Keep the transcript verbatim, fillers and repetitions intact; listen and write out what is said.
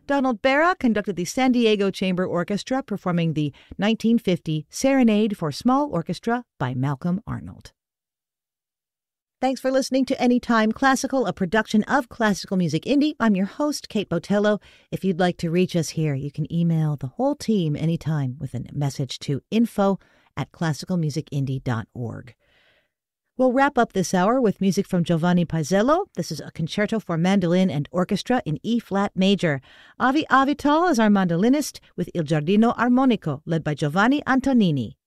Donald Berra conducted the San Diego Chamber Orchestra performing the nineteen fifty Serenade for Small Orchestra by Malcolm Arnold. Thanks for listening to Anytime Classical, a production of Classical Music Indie. I'm your host, Kate Botello. If you'd like to reach us here, you can email the whole team anytime with a message to info at classical music indie dot org. We'll wrap up this hour with music from Giovanni Paisiello. This is a concerto for mandolin and orchestra in E-flat major. Avi Avital is our mandolinist with Il Giardino Armonico, led by Giovanni Antonini.